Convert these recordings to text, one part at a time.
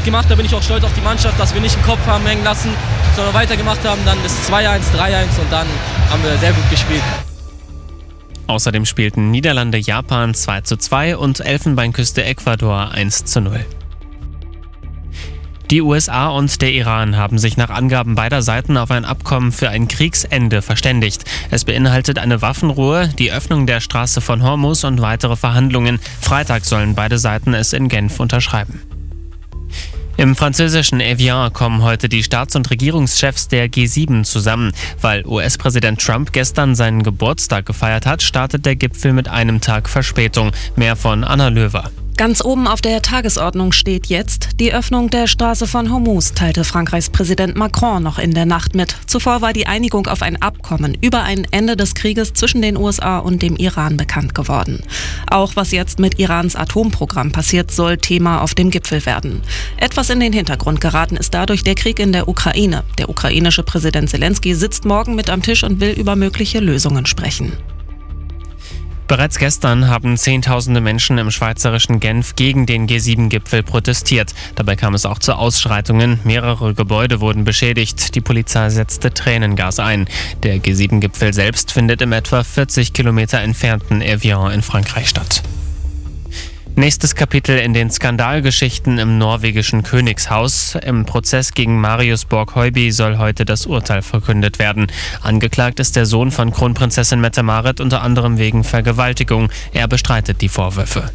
gut gemacht, da bin ich auch stolz auf die Mannschaft, dass wir nicht den Kopf haben hängen lassen, sondern weitergemacht haben, dann ist 2-1, 3-1 und dann haben wir sehr gut gespielt. Außerdem spielten Niederlande Japan 2:2 und Elfenbeinküste Ecuador 1:0. Die USA und der Iran haben sich nach Angaben beider Seiten auf ein Abkommen für ein Kriegsende verständigt. Es beinhaltet eine Waffenruhe, die Öffnung der Straße von Hormuz und weitere Verhandlungen. Freitag sollen beide Seiten es in Genf unterschreiben. Im französischen Evian kommen heute die Staats- und Regierungschefs der G7 zusammen. Weil US-Präsident Trump gestern seinen Geburtstag gefeiert hat, startet der Gipfel mit einem Tag Verspätung. Mehr von Anna Löwer. Ganz oben auf der Tagesordnung steht jetzt die Öffnung der Straße von Hormuz, teilte Frankreichs Präsident Macron noch in der Nacht mit. Zuvor war die Einigung auf ein Abkommen über ein Ende des Krieges zwischen den USA und dem Iran bekannt geworden. Auch was jetzt mit Irans Atomprogramm passiert, soll Thema auf dem Gipfel werden. Etwas in den Hintergrund geraten ist dadurch der Krieg in der Ukraine. Der ukrainische Präsident Zelensky sitzt morgen mit am Tisch und will über mögliche Lösungen sprechen. Bereits gestern haben Zehntausende Menschen im schweizerischen Genf gegen den G7-Gipfel protestiert. Dabei kam es auch zu Ausschreitungen. Mehrere Gebäude wurden beschädigt. Die Polizei setzte Tränengas ein. Der G7-Gipfel selbst findet im etwa 40 Kilometer entfernten Evian in Frankreich statt. Nächstes Kapitel in den Skandalgeschichten im norwegischen Königshaus. Im Prozess gegen Marius Borg-Høiby soll heute das Urteil verkündet werden. Angeklagt ist der Sohn von Kronprinzessin Mette-Marit unter anderem wegen Vergewaltigung. Er bestreitet die Vorwürfe.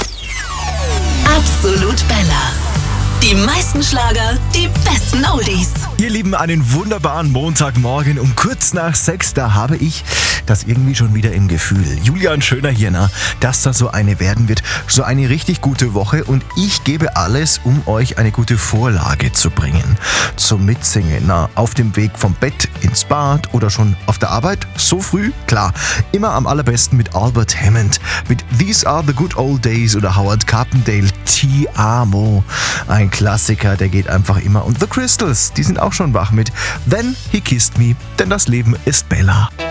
Absolut Bella. Die meisten Schlager, die besten Oldies. Ihr Lieben, einen wunderbaren Montagmorgen um kurz nach 6. Da habe ich das irgendwie schon wieder im Gefühl. Julian Schöner hier, dass das so eine werden wird. So eine richtig gute Woche und ich gebe alles, um euch eine gute Vorlage zu bringen. Zum Mitsingen, auf dem Weg vom Bett ins Bad oder schon auf der Arbeit. So früh? Klar. Immer am allerbesten mit Albert Hammond. Mit These Are the Good Old Days oder Howard Carpendale, Ti Amo. Ein Klassiker, der geht einfach immer. Und The Crystals, die sind auch schon wach mit Then He Kissed Me, denn das Leben ist Bella.